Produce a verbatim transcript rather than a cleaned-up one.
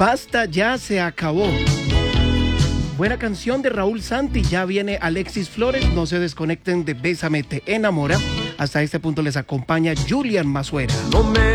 Basta, ya se acabó. Buena canción de Raúl Santi. Ya viene Alexis Flores. No se desconecten de Bésame, te enamora. Hasta este punto les acompaña Julian Mazuera. No me